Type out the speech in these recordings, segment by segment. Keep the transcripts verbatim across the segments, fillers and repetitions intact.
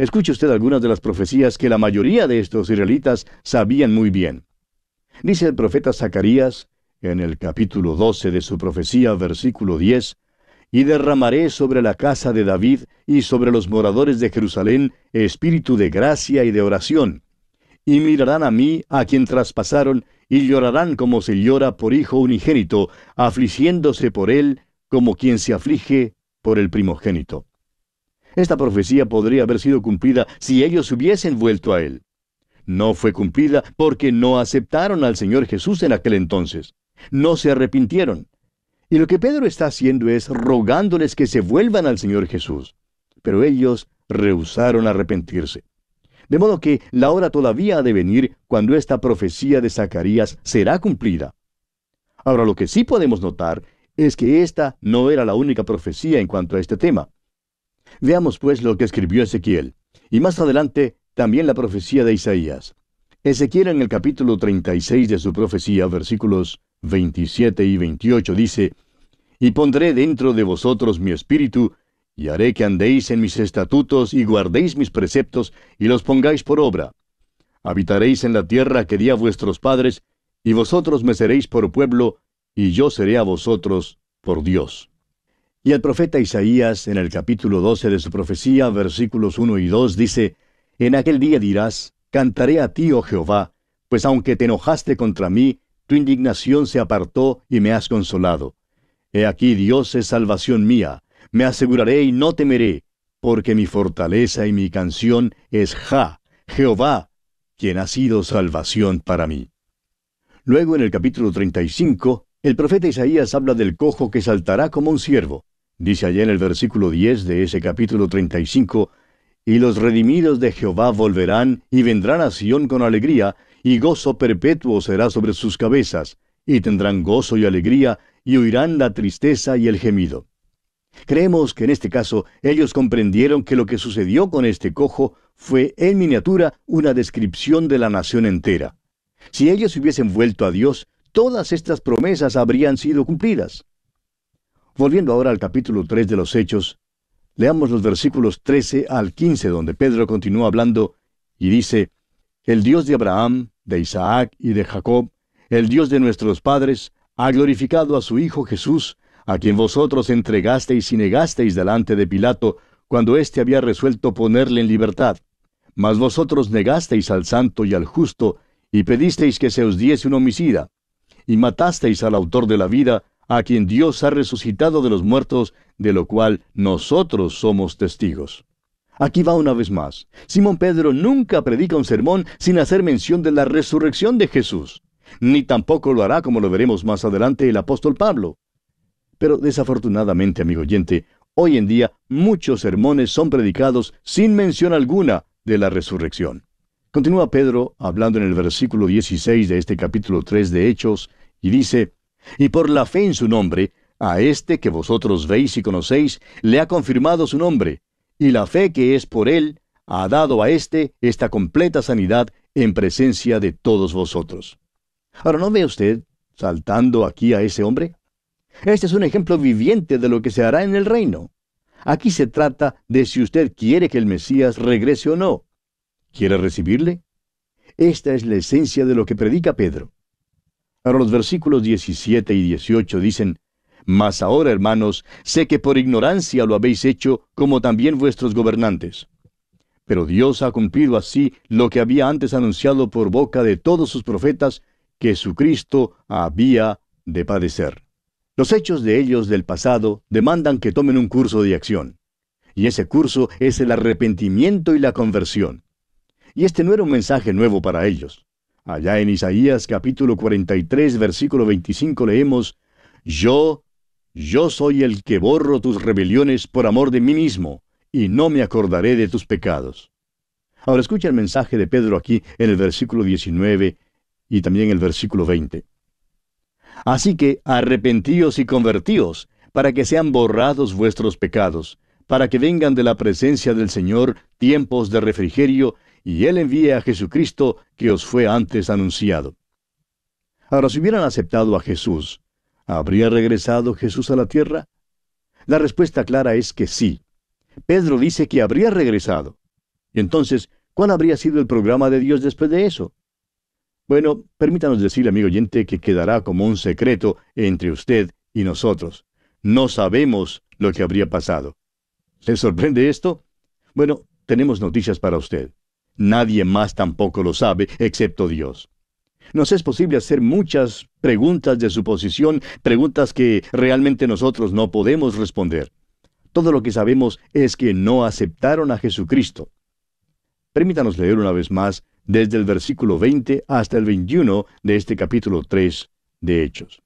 Escuche usted algunas de las profecías que la mayoría de estos israelitas sabían muy bien. Dice el profeta Zacarías, en el capítulo doce de su profecía, versículo diez, «Y derramaré sobre la casa de David y sobre los moradores de Jerusalén espíritu de gracia y de oración. Y mirarán a mí, a quien traspasaron, y llorarán como se llora por hijo unigénito, afligiéndose por él como quien se aflige por el primogénito». Esta profecía podría haber sido cumplida si ellos hubiesen vuelto a él. No fue cumplida porque no aceptaron al Señor Jesús en aquel entonces. No se arrepintieron. Y lo que Pedro está haciendo es rogándoles que se vuelvan al Señor Jesús. Pero ellos rehusaron arrepentirse. De modo que la hora todavía ha de venir cuando esta profecía de Zacarías será cumplida. Ahora, lo que sí podemos notar es que esta no era la única profecía en cuanto a este tema. Veamos pues lo que escribió Ezequiel, y más adelante también la profecía de Isaías. Ezequiel en el capítulo treinta y seis de su profecía, versículos veintisiete y veintiocho, dice: «Y pondré dentro de vosotros mi espíritu, y haré que andéis en mis estatutos y guardéis mis preceptos, y los pongáis por obra. Habitaréis en la tierra que di a vuestros padres, y vosotros me seréis por pueblo, y yo seré a vosotros por Dios». Y el profeta Isaías, en el capítulo doce de su profecía, versículos uno y dos, dice: «En aquel día dirás, cantaré a ti, oh Jehová, pues aunque te enojaste contra mí, tu indignación se apartó y me has consolado. He aquí Dios es salvación mía, me aseguraré y no temeré, porque mi fortaleza y mi canción es Ja, Jehová, quien ha sido salvación para mí». Luego en el capítulo treinta y cinco, el profeta Isaías habla del cojo que saltará como un ciervo. Dice allá en el versículo diez de ese capítulo treinta y cinco, «Y los redimidos de Jehová volverán y vendrán a Sión con alegría, y gozo perpetuo será sobre sus cabezas, y tendrán gozo y alegría, y oirán la tristeza y el gemido». Creemos que en este caso ellos comprendieron que lo que sucedió con este cojo fue en miniatura una descripción de la nación entera. Si ellos hubiesen vuelto a Dios, todas estas promesas habrían sido cumplidas. Volviendo ahora al capítulo tres de los Hechos, leamos los versículos trece al quince, donde Pedro continúa hablando y dice: «El Dios de Abraham, de Isaac y de Jacob, el Dios de nuestros padres, ha glorificado a su Hijo Jesús, a quien vosotros entregasteis y negasteis delante de Pilato, cuando éste había resuelto ponerle en libertad. Mas vosotros negasteis al santo y al justo, y pedisteis que se os diese un homicida, y matasteis al autor de la vida, a quien Dios ha resucitado de los muertos, de lo cual nosotros somos testigos». Aquí va una vez más. Simón Pedro nunca predica un sermón sin hacer mención de la resurrección de Jesús. Ni tampoco lo hará, como lo veremos más adelante, el apóstol Pablo. Pero desafortunadamente, amigo oyente, hoy en día muchos sermones son predicados sin mención alguna de la resurrección. Continúa Pedro hablando en el versículo dieciséis de este capítulo tres de Hechos, y dice: «Y por la fe en su nombre, a este que vosotros veis y conocéis, le ha confirmado su nombre, y la fe que es por él ha dado a éste esta completa sanidad en presencia de todos vosotros». Ahora, ¿no ve usted saltando aquí a ese hombre? Este es un ejemplo viviente de lo que se hará en el reino. Aquí se trata de si usted quiere que el Mesías regrese o no. ¿Quiere recibirle? Esta es la esencia de lo que predica Pedro. Ahora los versículos diecisiete y dieciocho dicen: «Mas ahora, hermanos, sé que por ignorancia lo habéis hecho, como también vuestros gobernantes. Pero Dios ha cumplido así lo que había antes anunciado por boca de todos sus profetas, que su Cristo había de padecer». Los hechos de ellos del pasado demandan que tomen un curso de acción. Y ese curso es el arrepentimiento y la conversión. Y este no era un mensaje nuevo para ellos. Allá en Isaías capítulo cuarenta y tres, versículo veinticinco leemos: «Yo, yo soy el que borro tus rebeliones por amor de mí mismo, y no me acordaré de tus pecados». Ahora escucha el mensaje de Pedro aquí en el versículo diecinueve y también el versículo veinte. «Así que arrepentíos y convertíos, para que sean borrados vuestros pecados, para que vengan de la presencia del Señor tiempos de refrigerio, y Él envíe a Jesucristo, que os fue antes anunciado». Ahora, si hubieran aceptado a Jesús, ¿habría regresado Jesús a la tierra? La respuesta clara es que sí. Pedro dice que habría regresado. Y entonces, ¿cuál habría sido el programa de Dios después de eso? Bueno, permítanos decirle, amigo oyente, que quedará como un secreto entre usted y nosotros. No sabemos lo que habría pasado. ¿Le sorprende esto? Bueno, tenemos noticias para usted. Nadie más tampoco lo sabe, excepto Dios. Nos es posible hacer muchas preguntas de suposición, preguntas que realmente nosotros no podemos responder. Todo lo que sabemos es que no aceptaron a Jesucristo. Permítanos leer una vez más desde el versículo veinte hasta el veintiuno de este capítulo tres de Hechos.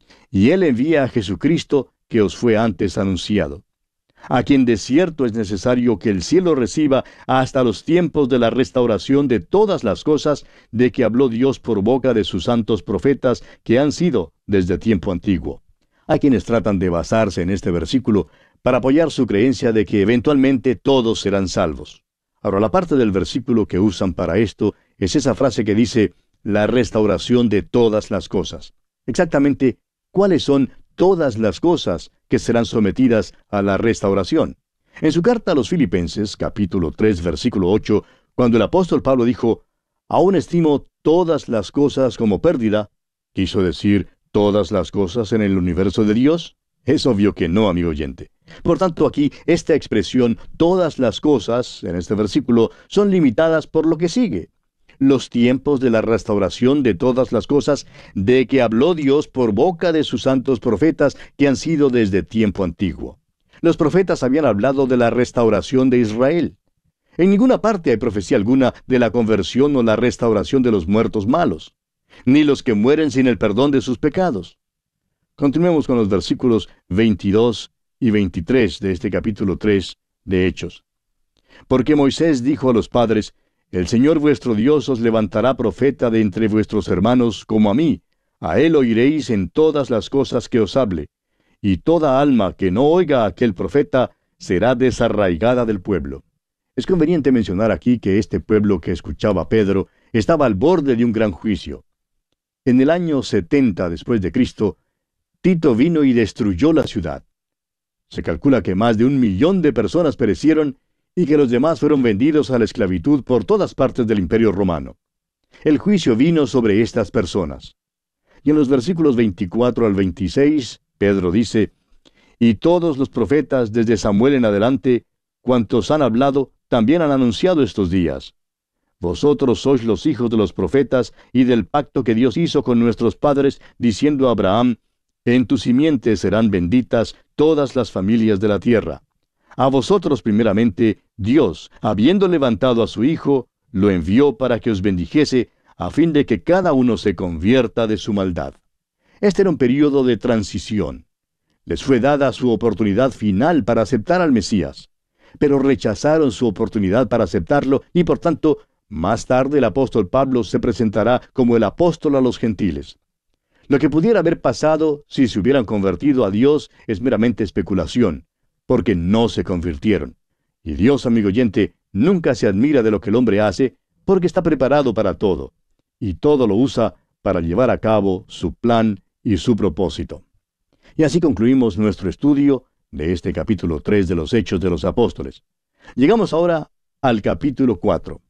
Y Él envía a Jesucristo que os fue antes anunciado, a quien de cierto es necesario que el cielo reciba hasta los tiempos de la restauración de todas las cosas de que habló Dios por boca de sus santos profetas que han sido desde tiempo antiguo. Hay quienes tratan de basarse en este versículo para apoyar su creencia de que eventualmente todos serán salvos. Ahora, la parte del versículo que usan para esto es esa frase que dice, la restauración de todas las cosas. Exactamente, ¿cuáles son todas las cosas que serán sometidas a la restauración? En su carta a los Filipenses, capítulo tres, versículo ocho, cuando el apóstol Pablo dijo, aún estimo todas las cosas como pérdida, ¿quiso decir todas las cosas en el universo de Dios? Es obvio que no, amigo oyente. Por tanto, aquí, esta expresión, todas las cosas, en este versículo, son limitadas por lo que sigue. Los tiempos de la restauración de todas las cosas, de que habló Dios por boca de sus santos profetas, que han sido desde tiempo antiguo. Los profetas habían hablado de la restauración de Israel. En ninguna parte hay profecía alguna de la conversión o la restauración de los muertos malos, ni los que mueren sin el perdón de sus pecados. Continuemos con los versículos veintidós y veintitrés de este capítulo tres de Hechos. Porque Moisés dijo a los padres, el Señor vuestro Dios os levantará profeta de entre vuestros hermanos como a mí. A él oiréis en todas las cosas que os hable. Y toda alma que no oiga a aquel profeta será desarraigada del pueblo. Es conveniente mencionar aquí que este pueblo que escuchaba a Pedro estaba al borde de un gran juicio. En el año setenta después de Cristo, Tito vino y destruyó la ciudad. Se calcula que más de un millón de personas perecieron y que los demás fueron vendidos a la esclavitud por todas partes del Imperio Romano. El juicio vino sobre estas personas. Y en los versículos veinticuatro al veintiséis, Pedro dice, y todos los profetas desde Samuel en adelante, cuantos han hablado, también han anunciado estos días. Vosotros sois los hijos de los profetas y del pacto que Dios hizo con nuestros padres, diciendo a Abraham, en tu simiente serán benditas todas las familias de la tierra. A vosotros primeramente, Dios, habiendo levantado a su Hijo, lo envió para que os bendijese, a fin de que cada uno se convierta de su maldad. Este era un período de transición. Les fue dada su oportunidad final para aceptar al Mesías, pero rechazaron su oportunidad para aceptarlo y por tanto, más tarde el apóstol Pablo se presentará como el apóstol a los gentiles. Lo que pudiera haber pasado si se hubieran convertido a Dios es meramente especulación, porque no se convirtieron. Y Dios, amigo oyente, nunca se admira de lo que el hombre hace, porque está preparado para todo, y todo lo usa para llevar a cabo su plan y su propósito. Y así concluimos nuestro estudio de este capítulo tres de los Hechos de los Apóstoles. Llegamos ahora al capítulo cuatro.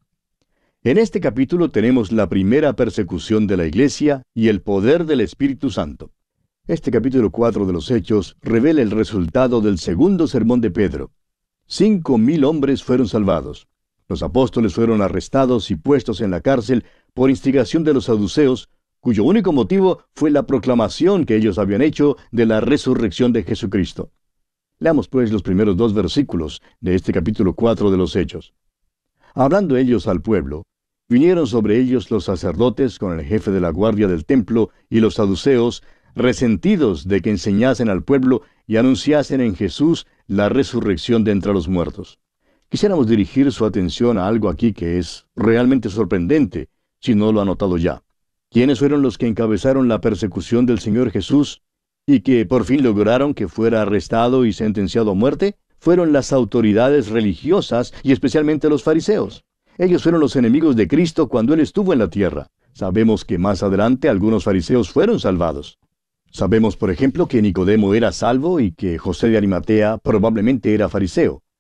En este capítulo tenemos la primera persecución de la Iglesia y el poder del Espíritu Santo. Este capítulo cuatro de los Hechos revela el resultado del segundo sermón de Pedro. Cinco mil hombres fueron salvados. Los apóstoles fueron arrestados y puestos en la cárcel por instigación de los saduceos, cuyo único motivo fue la proclamación que ellos habían hecho de la resurrección de Jesucristo. Leamos pues los primeros dos versículos de este capítulo cuatro de los Hechos. Hablando ellos al pueblo, vinieron sobre ellos los sacerdotes con el jefe de la guardia del templo y los saduceos, resentidos de que enseñasen al pueblo y anunciasen en Jesús la resurrección de entre los muertos. Quisiéramos dirigir su atención a algo aquí que es realmente sorprendente, si no lo ha notado ya. ¿Quiénes fueron los que encabezaron la persecución del Señor Jesús y que por fin lograron que fuera arrestado y sentenciado a muerte? Fueron las autoridades religiosas y especialmente los fariseos. Ellos fueron los enemigos de Cristo cuando Él estuvo en la tierra. Sabemos que más adelante algunos fariseos fueron salvados. Sabemos, por ejemplo, que Nicodemo era salvo y que José de Arimatea probablemente era fariseo.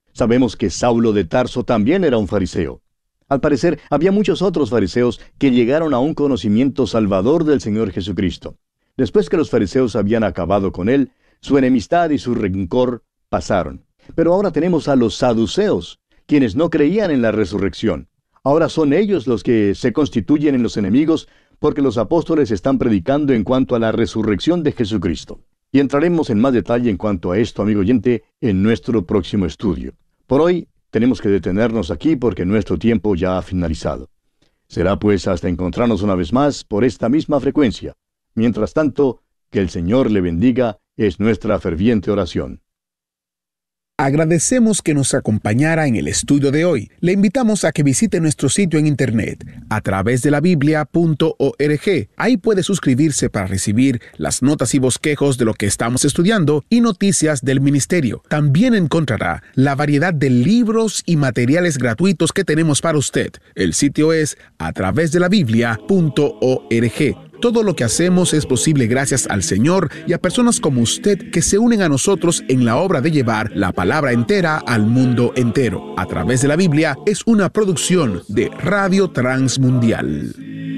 Sabemos que Saulo de Tarso también era un fariseo. Al parecer, había muchos otros fariseos que llegaron a un conocimiento salvador del Señor Jesucristo. Después que los fariseos habían acabado con él, su enemistad y su rencor pasaron. Pero ahora tenemos a los saduceos, quienes no creían en la resurrección. Ahora son ellos los que se constituyen en los enemigos porque los apóstoles están predicando en cuanto a la resurrección de Jesucristo. Y entraremos en más detalle en cuanto a esto, amigo oyente, en nuestro próximo estudio. Por hoy tenemos que detenernos aquí porque nuestro tiempo ya ha finalizado. Será pues hasta encontrarnos una vez más por esta misma frecuencia. Mientras tanto, que el Señor le bendiga es nuestra ferviente oración. Agradecemos que nos acompañara en el estudio de hoy. Le invitamos a que visite nuestro sitio en internet a través de la biblia punto org. Ahí puede suscribirse para recibir las notas y bosquejos de lo que estamos estudiando y noticias del ministerio. También encontrará la variedad de libros y materiales gratuitos que tenemos para usted. El sitio es a través de la biblia punto org. Todo lo que hacemos es posible gracias al Señor y a personas como usted que se unen a nosotros en la obra de llevar la palabra entera al mundo entero. A través de la Biblia es una producción de Radio Transmundial.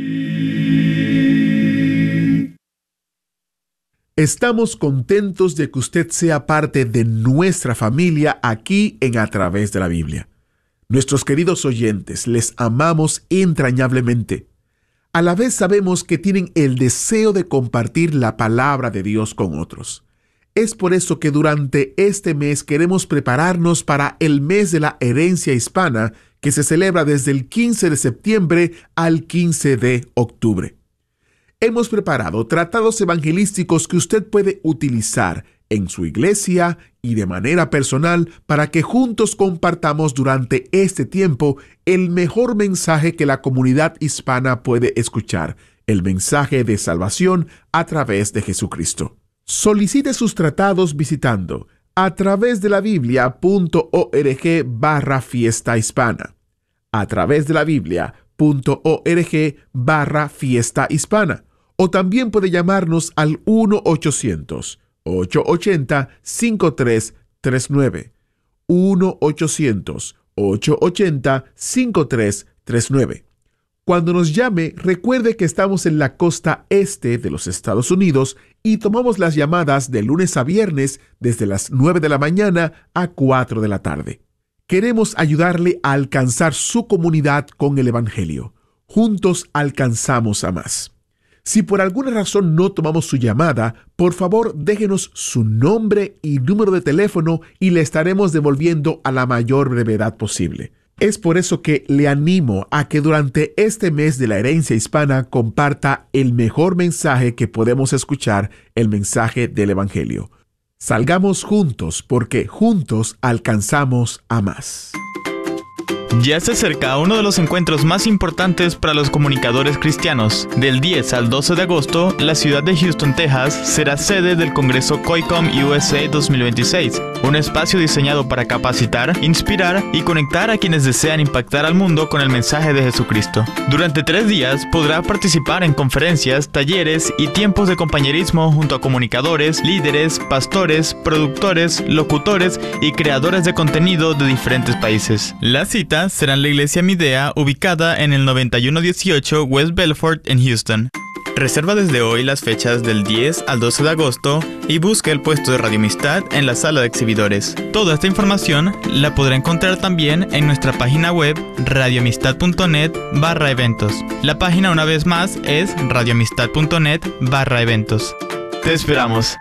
Estamos contentos de que usted sea parte de nuestra familia aquí en A Través de la Biblia. Nuestros queridos oyentes, les amamos entrañablemente. A la vez sabemos que tienen el deseo de compartir la palabra de Dios con otros. Es por eso que durante este mes queremos prepararnos para el mes de la herencia hispana, que se celebra desde el quince de septiembre al quince de octubre. Hemos preparado tratados evangelísticos que usted puede utilizar en su iglesia y de manera personal para que juntos compartamos durante este tiempo el mejor mensaje que la comunidad hispana puede escuchar, el mensaje de salvación a través de Jesucristo. Solicite sus tratados visitando a través de la biblia punto org barra fiesta hispana. A través de la biblia punto org barra fiesta hispana. O también puede llamarnos al uno ochocientos, ocho ochenta, cinco tres tres nueve. uno ochocientos, ocho ochenta, cinco tres tres nueve. Cuando nos llame, recuerde que estamos en la costa este de los Estados Unidos y tomamos las llamadas de lunes a viernes desde las nueve de la mañana a cuatro de la tarde. Queremos ayudarle a alcanzar su comunidad con el Evangelio. Juntos alcanzamos a más. Si por alguna razón no tomamos su llamada, por favor déjenos su nombre y número de teléfono y le estaremos devolviendo a la mayor brevedad posible. Es por eso que le animo a que durante este mes de la herencia hispana comparta el mejor mensaje que podemos escuchar, el mensaje del Evangelio. Salgamos juntos porque juntos alcanzamos a más. Ya se acerca uno de los encuentros más importantes para los comunicadores cristianos. Del diez al doce de agosto, la ciudad de Houston, Texas, será sede del Congreso COICOM U S A dos mil veintiséis, un espacio diseñado para capacitar, inspirar y conectar a quienes desean impactar al mundo con el mensaje de Jesucristo. Durante tres días podrá participar en conferencias, talleres y tiempos de compañerismo junto a comunicadores, líderes, pastores, productores, locutores y creadores de contenido de diferentes países. La cita será en la iglesia Midea, ubicada en el noventa y uno dieciocho West Belfort en Houston. Reserva desde hoy las fechas del diez al doce de agosto y busca el puesto de Radio Amistad en la sala de exhibidores. Toda esta información la podrá encontrar también en nuestra página web radioamistad.net barra eventos. La página una vez más es radioamistad.net barra eventos. Te esperamos.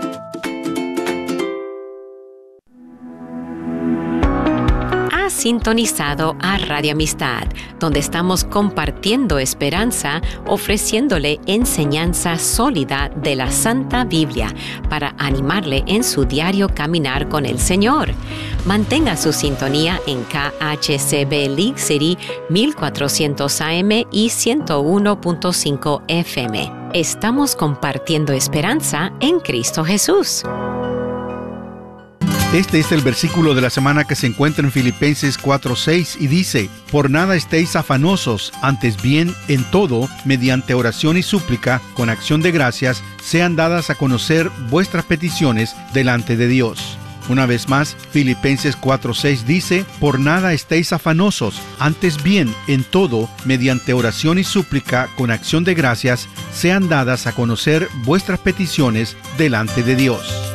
Sintonizado a Radio Amistad, donde estamos compartiendo esperanza, ofreciéndole enseñanza sólida de la Santa Biblia para animarle en su diario caminar con el Señor. Mantenga su sintonía en K H C B League City mil cuatrocientos A M y ciento uno punto cinco F M. Estamos compartiendo esperanza en Cristo Jesús. Este es el versículo de la semana que se encuentra en Filipenses cuatro seis y dice: Por nada estéis afanosos, antes bien en todo, mediante oración y súplica, con acción de gracias, sean dadas a conocer vuestras peticiones delante de Dios. Una vez más, Filipenses cuatro seis dice, por nada estéis afanosos, antes bien, en todo, mediante oración y súplica, con acción de gracias, sean dadas a conocer vuestras peticiones delante de Dios.